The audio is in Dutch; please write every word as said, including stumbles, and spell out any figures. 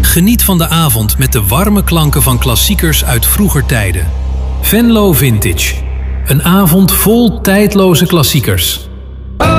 Geniet van de avond met de warme klanken van klassiekers uit vroeger tijden. Venlo Vintage. Een avond vol tijdloze klassiekers.